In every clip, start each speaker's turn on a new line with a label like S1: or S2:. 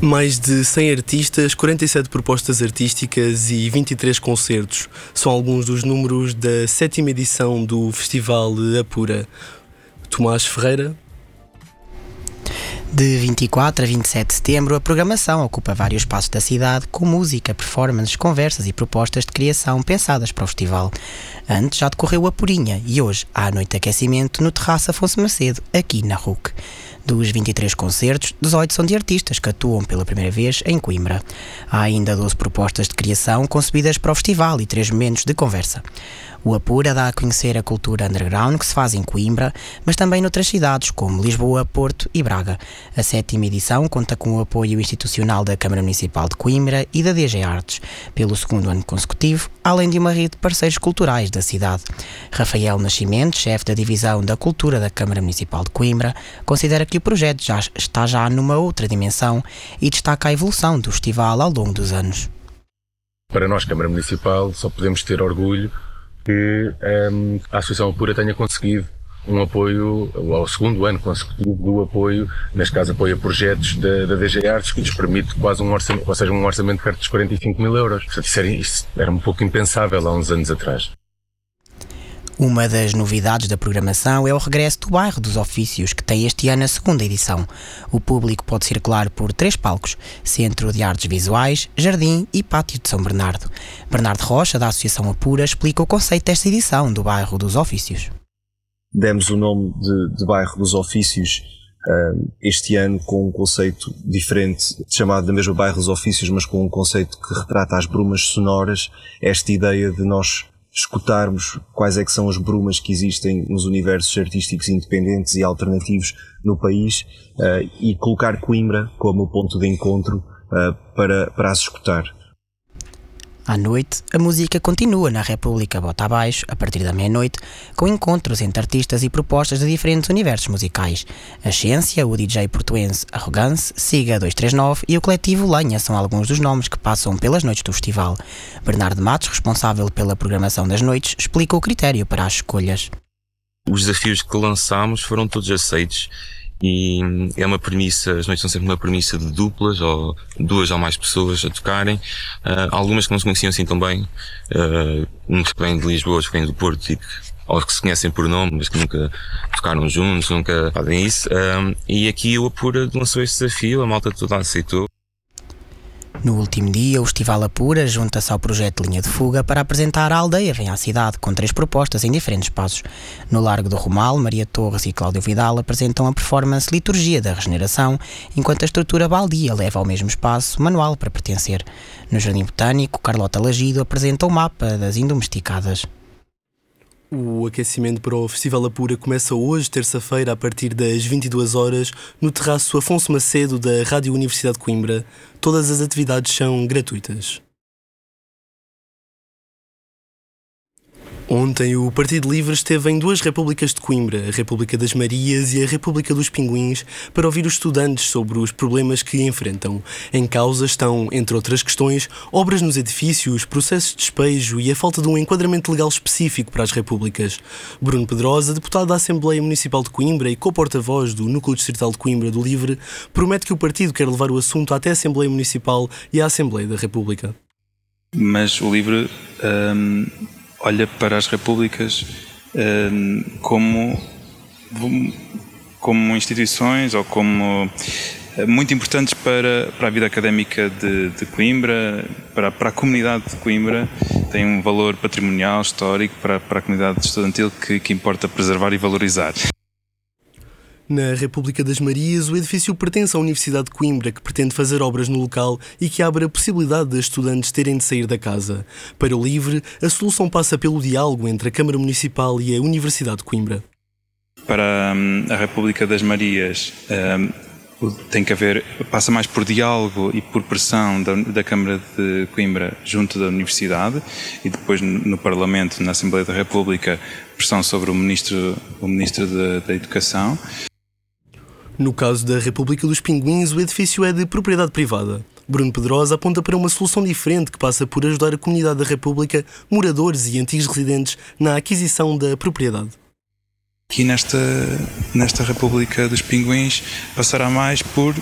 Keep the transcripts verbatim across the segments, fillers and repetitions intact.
S1: Mais de cem artistas, quarenta e sete propostas artísticas e vinte e três concertos são alguns dos números da sétima edição do Festival Apura. Tomás Ferreira.
S2: De vinte e quatro a vinte e sete de setembro, a programação ocupa vários espaços da cidade, com música, performances, conversas e propostas de criação pensadas para o festival. Antes já decorreu a Purinha e hoje há a noite de aquecimento no Terraço Afonso Macedo, aqui na R U C. Dos vinte e três concertos, dezoito são de artistas que atuam pela primeira vez em Coimbra. Há ainda doze propostas de criação concebidas para o festival e três momentos de conversa. O Apura dá a conhecer a cultura underground que se faz em Coimbra, mas também noutras cidades como Lisboa, Porto e Braga. A sétima edição conta com o apoio institucional da Câmara Municipal de Coimbra e da D G Artes, pelo segundo ano consecutivo, além de uma rede de parceiros culturais da cidade. Rafael Nascimento, chefe da Divisão da Cultura da Câmara Municipal de Coimbra, considera que o projeto já está já numa outra dimensão e destaca a evolução do festival ao longo dos anos.
S3: Para nós, Câmara Municipal, só podemos ter orgulho que um, a Associação Apura tenha conseguido um apoio, ao segundo ano consecutivo do apoio, neste caso apoio a projetos da, da D G Artes, que nos permite quase um orçamento, ou seja, um orçamento perto dos quarenta e cinco mil euros. Portanto, isso era, isso era um pouco impensável há uns anos atrás.
S2: Uma das novidades da programação é o regresso do Bairro dos Ofícios, que tem este ano a segunda edição. O público pode circular por três palcos: Centro de Artes Visuais, Jardim e Pátio de São Bernardo. Bernardo Rocha, da Associação Apura, explica o conceito desta edição do Bairro dos Ofícios.
S4: Demos o nome de, de Bairro dos Ofícios uh, este ano com um conceito diferente, chamado da mesma Bairro dos Ofícios, mas com um conceito que retrata as brumas sonoras, esta ideia de nós escutarmos quais é que são as brumas que existem nos universos artísticos independentes e alternativos no país uh, e colocar Coimbra como ponto de encontro uh, para, para as escutar.
S2: À noite, a música continua na República Bota Abaixo, a partir da meia-noite, com encontros entre artistas e propostas de diferentes universos musicais. A Ciência, o D J portuense Arrogance, Siga dois três nove e o coletivo Lenha são alguns dos nomes que passam pelas noites do festival. Bernardo Matos, responsável pela programação das noites, explica o critério para as escolhas.
S5: Os desafios que lançámos foram todos aceitos. E é uma premissa, as noites são sempre uma premissa de duplas ou duas ou mais pessoas a tocarem. Uh, algumas que não se conheciam assim tão bem, uh, uns que vêm de Lisboa, outros que vêm do Porto e que, ou que se conhecem por nome, mas que nunca tocaram juntos, nunca fazem isso. Uh, e aqui o Apura lançou esse desafio, a malta toda aceitou.
S2: No último dia, o Festival Apura junta-se ao projeto Linha de Fuga para apresentar a Aldeia Vem à Cidade, com três propostas em diferentes espaços. No Largo do Romal, Maria Torres e Cláudio Vidal apresentam a performance Liturgia da Regeneração, enquanto a estrutura baldia leva ao mesmo espaço manual para pertencer. No Jardim Botânico, Carlota Lagido apresenta o mapa das Indomesticadas.
S1: O aquecimento para o Festival Apura começa hoje, terça-feira, a partir das vinte e duas horas, no Terraço Afonso Macedo da Rádio Universidade de Coimbra. Todas as atividades são gratuitas. Ontem, o Partido Livre esteve em duas repúblicas de Coimbra, a República das Marias e a República dos Pinguins, para ouvir os estudantes sobre os problemas que enfrentam. Em causa estão, entre outras questões, obras nos edifícios, processos de despejo e a falta de um enquadramento legal específico para as repúblicas. Bruno Pedrosa, deputado da Assembleia Municipal de Coimbra e co-porta-voz do Núcleo Distrital de Coimbra do Livre, promete que o partido quer levar o assunto até a Assembleia Municipal e à Assembleia da República.
S6: Mas o Livre hum, olha para as repúblicas hum, como, como instituições ou como muito importantes para, para a vida académica de, de Coimbra, para, para a comunidade de Coimbra. Tem um valor patrimonial, histórico para, para a comunidade estudantil que, que importa preservar e valorizar.
S1: Na República das Marias, o edifício pertence à Universidade de Coimbra, que pretende fazer obras no local e que abre a possibilidade de estudantes terem de sair da casa. Para o Livre, a solução passa pelo diálogo entre a Câmara Municipal e a Universidade de Coimbra.
S6: Para hum, a República das Marias, hum, tem que haver, passa mais por diálogo e por pressão da, da Câmara de Coimbra junto da Universidade e depois no, no Parlamento, na Assembleia da República, pressão sobre o Ministro, o Ministro da, da Educação.
S1: No caso da República dos Pinguins, o edifício é de propriedade privada. Bruno Pedrosa aponta para uma solução diferente que passa por ajudar a comunidade da República, moradores e antigos residentes na aquisição da propriedade.
S6: Aqui nesta, nesta República dos Pinguins passará mais por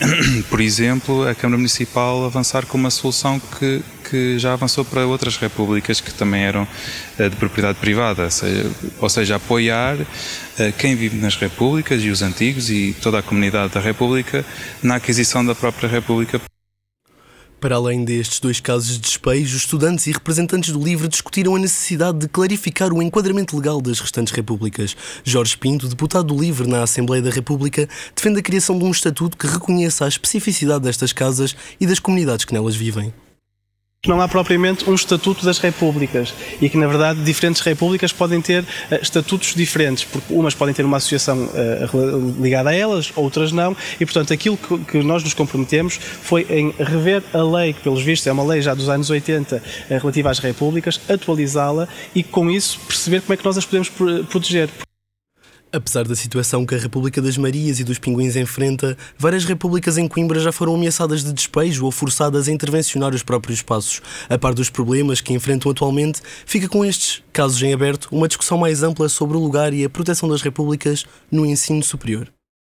S6: por exemplo, a Câmara Municipal avançar com uma solução que, que já avançou para outras repúblicas que também eram uh, de propriedade privada, ou seja, ou seja apoiar uh, quem vive nas repúblicas e os antigos e toda a comunidade da república na aquisição da própria república.
S1: Para além destes dois casos de despejo, estudantes e representantes do LIVRE discutiram a necessidade de clarificar o enquadramento legal das restantes repúblicas. Jorge Pinto, deputado do LIVRE na Assembleia da República, defende a criação de um estatuto que reconheça a especificidade destas casas e das comunidades que nelas vivem.
S7: Não há propriamente um estatuto das repúblicas e que, na verdade, diferentes repúblicas podem ter uh, estatutos diferentes, porque umas podem ter uma associação uh, ligada a elas, outras não, e, portanto, aquilo que, que nós nos comprometemos foi em rever a lei, que, pelos vistos, é uma lei já dos anos oitenta, uh, relativa às repúblicas, atualizá-la e, com isso, perceber como é que nós as podemos proteger.
S1: Apesar da situação que a República das Marias e dos Pinguins enfrenta, várias repúblicas em Coimbra já foram ameaçadas de despejo ou forçadas a intervencionar os próprios espaços. A par dos problemas que enfrentam atualmente, fica com estes casos em aberto uma discussão mais ampla sobre o lugar e a proteção das repúblicas no ensino superior.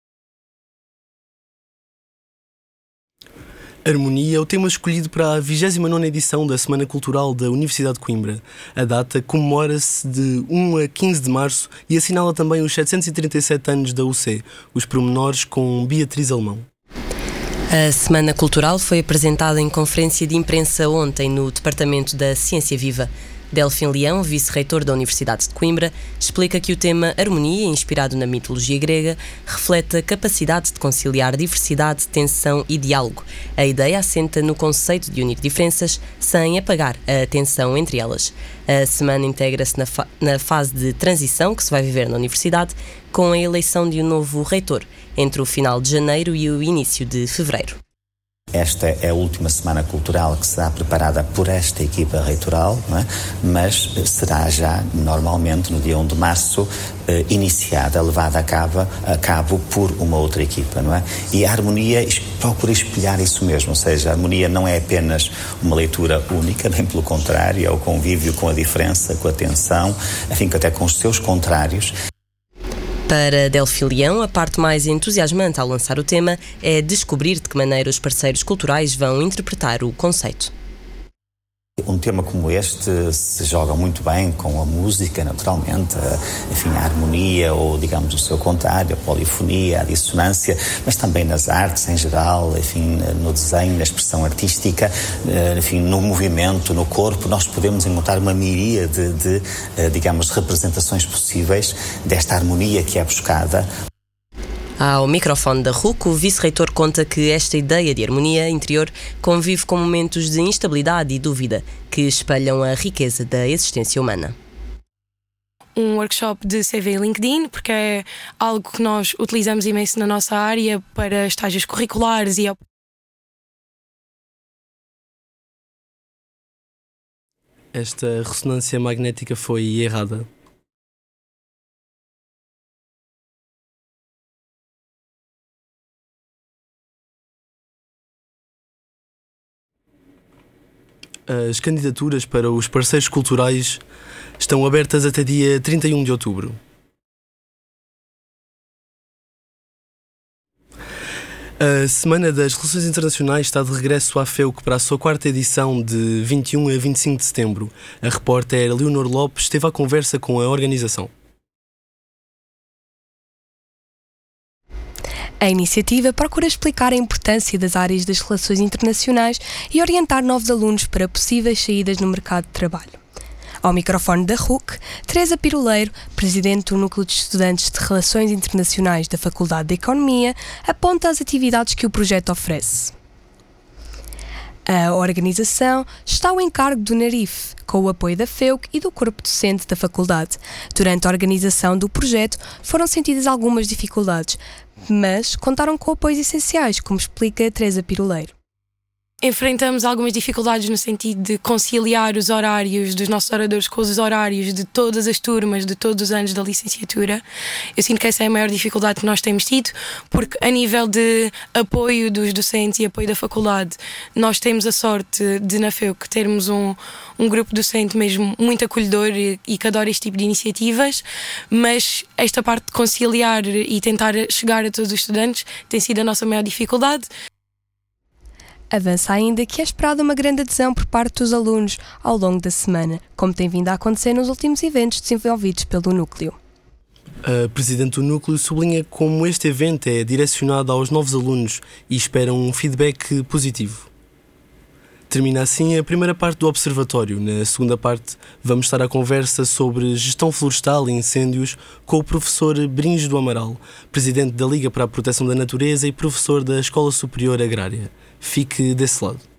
S1: Harmonia é o tema escolhido para a vigésima nona edição da Semana Cultural da Universidade de Coimbra. A data comemora-se de um a quinze de março e assinala também os setecentos e trinta e sete anos da U C, os pormenores com Beatriz Alemão.
S8: A Semana Cultural foi apresentada em conferência de imprensa ontem no Departamento da Ciência Viva. Delfim Leão, vice-reitor da Universidade de Coimbra, explica que o tema harmonia, inspirado na mitologia grega, reflete a capacidade de conciliar diversidade, tensão e diálogo. A ideia assenta no conceito de unir diferenças sem apagar a tensão entre elas. A semana integra-se na, fa- na fase de transição que se vai viver na Universidade, com a eleição de um novo reitor, entre o final de janeiro e o início de fevereiro.
S9: Esta é a última semana cultural que será preparada por esta equipa reitoral, não é? Mas será já, normalmente, no dia primeiro de março, eh, iniciada, levada a cabo, a cabo por uma outra equipa, não é? E a harmonia procura espelhar isso mesmo, ou seja, a harmonia não é apenas uma leitura única, bem pelo contrário, é o convívio com a diferença, com a tensão, enfim, até com os seus contrários.
S8: Para Delfim Leão, a parte mais entusiasmante ao lançar o tema é descobrir de que maneira os parceiros culturais vão interpretar o conceito.
S9: Um tema como este se joga muito bem com a música, naturalmente, a, enfim, a harmonia ou, digamos, o seu contrário, a polifonia, a dissonância, mas também nas artes em geral, enfim, no desenho, na expressão artística, enfim, no movimento, no corpo, nós podemos encontrar uma miríade de, de, digamos, representações possíveis desta harmonia que é buscada.
S8: Ao microfone da R U C, o vice-reitor conta que esta ideia de harmonia interior convive com momentos de instabilidade e dúvida que espelham a riqueza da existência humana.
S10: Um workshop de C V e LinkedIn, porque é algo que nós utilizamos imenso na nossa área para estágios curriculares e
S1: Esta ressonância magnética foi errada. As candidaturas para os parceiros culturais estão abertas até dia trinta e um de outubro. A Semana das Relações Internacionais está de regresso à F E U C para a sua quarta edição de vinte e um a vinte e cinco de setembro. A repórter Leonor Lopes esteve à conversa com a organização.
S10: A iniciativa procura explicar a importância das áreas das relações internacionais e orientar novos alunos para possíveis saídas no mercado de trabalho. Ao microfone da R U C, Teresa Piroleiro, presidente do Núcleo de Estudantes de Relações Internacionais da Faculdade de Economia, aponta as atividades que o projeto oferece. A organização está ao encargo do NARIF, com o apoio da F E U C e do corpo docente da faculdade. Durante a organização do projeto foram sentidas algumas dificuldades, mas contaram com apoios essenciais, como explica Teresa Piroleiro.
S11: Enfrentamos algumas dificuldades no sentido de conciliar os horários dos nossos oradores com os horários de todas as turmas, de todos os anos da licenciatura. Eu sinto que essa é a maior dificuldade que nós temos tido, porque a nível de apoio dos docentes e apoio da faculdade, nós temos a sorte de, na F E U C, termos um, um grupo docente mesmo muito acolhedor e, e que adora este tipo de iniciativas, mas esta parte de conciliar e tentar chegar a todos os estudantes tem sido a nossa maior dificuldade.
S10: Avança ainda que é esperada uma grande adesão por parte dos alunos ao longo da semana, como tem vindo a acontecer nos últimos eventos desenvolvidos pelo Núcleo.
S1: A Presidente do Núcleo sublinha como este evento é direcionado aos novos alunos e espera um feedback positivo. Termina assim a primeira parte do Observatório. Na segunda parte vamos estar à conversa sobre gestão florestal e incêndios com o professor Brinhos do Amaral, Presidente da Liga para a Proteção da Natureza e professor da Escola Superior Agrária. Fique desse lado.